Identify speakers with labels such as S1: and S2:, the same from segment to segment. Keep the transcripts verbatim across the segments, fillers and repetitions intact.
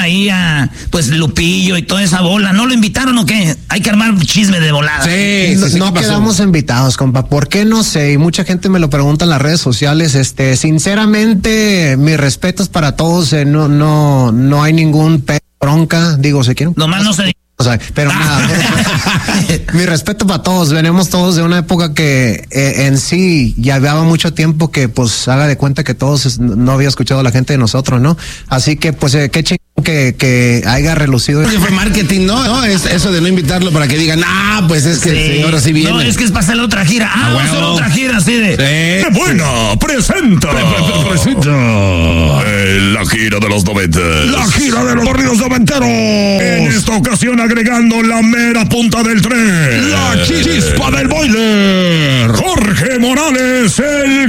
S1: ahí a, pues, Lupillo y toda esa bola. ¿No lo invitaron o qué? Hay que armar un chisme de volada.
S2: Sí,
S3: no,
S2: sí, sí,
S3: no quedamos invitados, compa. ¿Por qué? No sé. Y mucha gente me lo pregunta en las redes sociales. Este, sinceramente, mis respetos para todos. Eh, no, no, no hay ningún pe bronca. Digo, ¿se quieren?
S1: Nomás no se...
S3: O sea, pero nada. Mi respeto para todos. Venimos todos de una época que eh, en sí ya llevaba mucho tiempo que pues haga de cuenta que todos no había escuchado a la gente de nosotros, ¿no? Así que pues eh, qué chingón que, que haya relucido.
S2: Oye, fue marketing, ¿no? ¿no? Es eso de no invitarlo para que digan, ah, pues es que sí. el señor así viene.
S1: No, es que es para hacer la otra gira. Ah,
S2: Ah,
S1: vamos a hacer
S2: bueno.
S1: otra gira así de...
S2: Sí.
S4: ¡Qué buena! ¡Presenta! ¡Presenta! Eh, la gira de los noventa.
S2: La gira de los corridos noventeros.
S4: En esta ocasión agregando la mera punta del tren.
S2: La chispa del boiler.
S4: Jorge Morales, el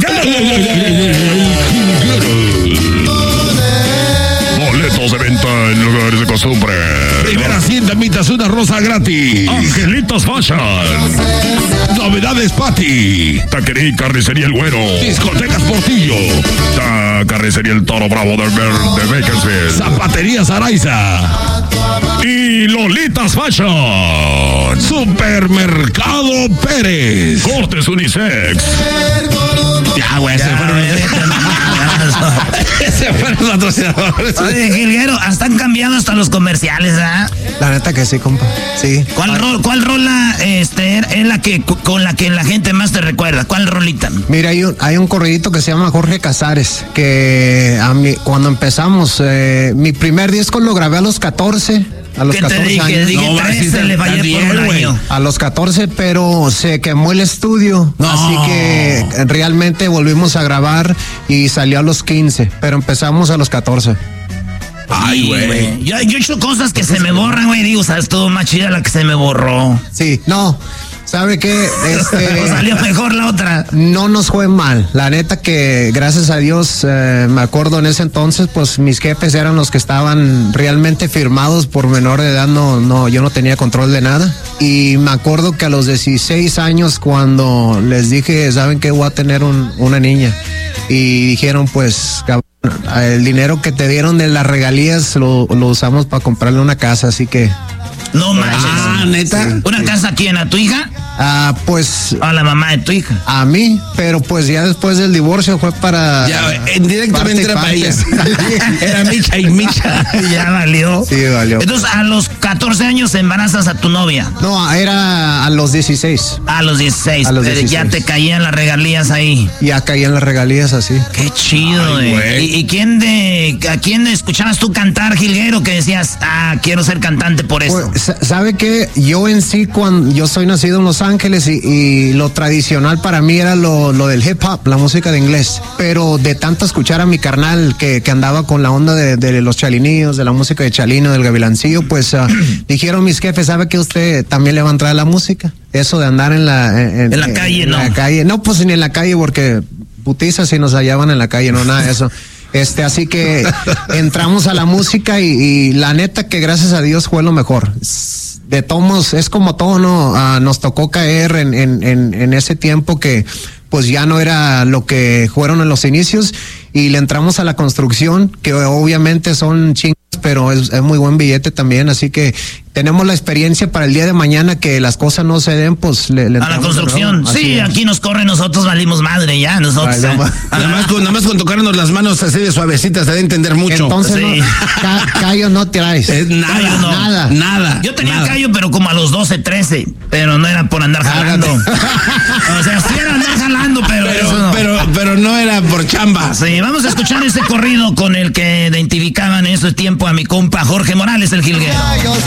S4: Boletos de venta en lugares de costumbre.
S2: Primera cien damitas, una rosa gratis.
S4: Angelitos Fashion.
S2: Novedades Pati.
S4: Taquería y Carnicería El Güero.
S2: Discotecas Portillo.
S4: Ta Carnicería El Toro Bravo de, de Bakersfield.
S2: Zapaterías Araiza.
S4: Y Lolitas Fashion.
S2: Supermercado Pérez.
S4: Cortes Unisex.
S2: Ya, güey, se fueron. Se fueron los patrocinadores.
S1: Oye, Jilguero, hasta han cambiado hasta los comerciales, ¿ah?
S3: La neta que sí, compa. Sí.
S1: ¿Cuál, rol, ¿Cuál rola este, es la que con la que la gente más te recuerda? ¿Cuál rolita?
S3: Mira, hay un, hay un corridito que se llama Jorge Casares, que a mí, cuando empezamos, eh, mi primer disco lo grabé a los catorce. A los
S1: ¿Qué te
S3: catorce
S1: dije?
S3: años.
S1: Dije
S2: No,
S1: trece,
S2: sí,
S1: le fallé
S2: está
S1: por un
S2: bien, güey.
S1: año.
S3: A los catorce, pero se quemó el estudio.
S2: No.
S3: Así que realmente volvimos a grabar y salió a los quince, pero empezamos a los catorce.
S2: Ay,
S1: Sí,
S2: güey.
S1: Yo, yo he hecho cosas que se me borran, güey. Digo, ¿sabes? Todo más chida la que se me borró.
S3: Sí, no. ¿Sabe qué? Este,
S1: O salió mejor la otra.
S3: no nos fue mal. La neta que gracias a Dios, eh, me acuerdo en ese entonces, pues mis jefes eran los que estaban realmente firmados por menor de edad. No, no, yo no tenía control de nada. Y me acuerdo que a los dieciséis años, cuando les dije, ¿saben qué? Voy a tener un, una niña. Y dijeron, pues, cabrón, el dinero que te dieron de las regalías lo, lo usamos para comprarle una casa, así que...
S1: No manches.
S2: Ah, neta.
S1: ¿Una casa a quién? ¿A tu hija?
S3: Ah, pues
S1: ¿A la mamá de tu hija?
S3: a mí, pero pues ya después del divorcio fue para...
S2: Ya, eh, directamente era para ella. Era Micha y Micha.
S1: Ya valió.
S3: Sí, valió.
S1: Entonces, a los catorce años embarazas a tu novia.
S3: No, era a los dieciséis.
S1: A los dieciséis.
S3: A los
S1: eh,
S3: dieciséis.
S1: Ya te caían las regalías ahí.
S3: Ya caí en las regalías así.
S1: Qué chido,
S2: Ay,
S1: eh.
S2: güey.
S1: ¿Y, y quién de, a quién escuchabas tú cantar, Jilguero, que decías, ah, quiero ser cantante por eso?
S3: Pues, sa- ¿sabe qué? Yo en sí, cuando yo soy nacido en Los Ángeles y, y lo tradicional para mí era lo, lo del hip hop, la música de inglés. Pero de tanto escuchar a mi carnal que, que andaba con la onda de, de los chalinillos, de la música de Chalino, del Gavilancillo, pues uh, dijeron mis jefes, ¿sabe que usted también le va a entrar a la música? Eso de andar en la... En,
S1: En la calle,
S3: en
S1: ¿no?
S3: la calle. No, pues ni en la calle porque putizas si nos hallaban en la calle, no nada de eso. Este, así que entramos a la música y, y la neta que gracias a Dios fue lo mejor. De tomos, es como todo, ¿no? Ah, nos tocó caer en, en, en, en ese tiempo que pues ya no era lo que fueron en los inicios y le entramos a la construcción, que obviamente son chingas, pero es, es muy buen billete también, así que tenemos la experiencia para el día de mañana que las cosas no se den, pues le, le
S1: A la
S3: entramos de
S1: construcción.
S3: nuevo. Así
S1: Sí,
S3: es.
S1: aquí nos corre, nosotros valimos madre ya, nosotros.
S3: Ay, no,
S1: eh.
S3: ma-
S2: Nada más, con, nada más con tocarnos las manos así de suavecitas, te da a entender mucho.
S3: Entonces,
S1: Sí.
S3: no, ca- callo no traes.
S2: Es nada,
S1: Callo no.
S2: nada, nada.
S1: Yo tenía
S2: nada.
S1: callo, pero como a los doce, trece, pero no era por andar jalando. O sea, sí era andar jalando, pero,
S2: Pero,
S1: eso no.
S2: pero, pero no era por chamba.
S1: Sí, vamos a escuchar ese corrido con el que identificaban en ese tiempo a mi compa Jorge Morales, el Jilguero.
S3: Callos